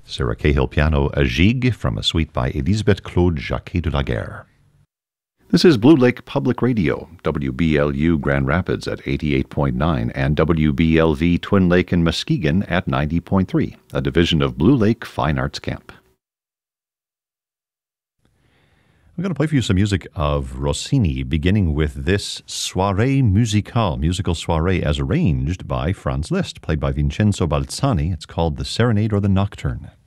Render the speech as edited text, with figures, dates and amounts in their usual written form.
Sarah Cahill piano, a gigue from a suite by Elisabeth Claude Jacquet de la Guerre. This is Blue Lake Public Radio, WBLU Grand Rapids at 88.9 and WBLV Twin Lake in Muskegon at 90.3, a division of Blue Lake Fine Arts Camp. I'm going to play for you some music of Rossini, beginning with this Soirée Musicale, musical soirée as arranged by Franz Liszt, played by Vincenzo Balzani. It's called The Serenade or the Nocturne.